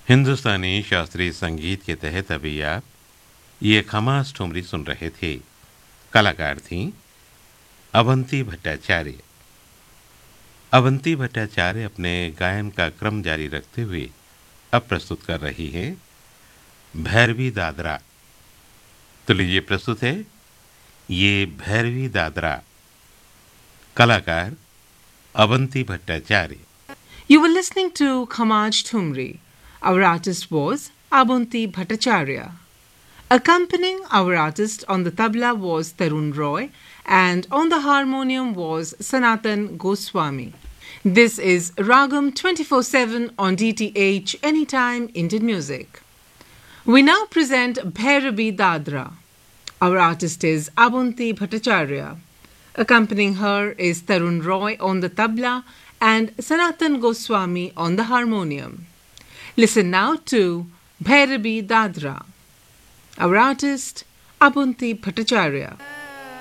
हिंदुस्तानी शास्त्रीय संगीत के तहत अभी आप ये खमास ठुमरी सुन रहे थे। कलाकार थीं अवंती भट्टाचार्य। अवंती भट्टाचार्य अपने गायन का क्रम जारी रखते हुए अब प्रस्तुत कर रही हैं भैरवी दादरा। तो लीजिए प्रस्तुत है ये भैरवी दादरा। कलाकार Avanti Bhattacharya. You were listening to Khamaj Thumri. Our artist was Abunti Bhattacharya. Accompanying our artist on the tabla was Tarun Roy and on the harmonium was Sanatan Goswami. This is Ragam 24/7 on DTH Anytime Indian Music. We now present Bhairavi Dadra. Our artist is Abunti Bhattacharya. Accompanying her is Tarun Roy on the tabla and Sanatan Goswami on the harmonium. Listen now to Bhairavi Dadra. Our artist, Abunti Bhattacharya.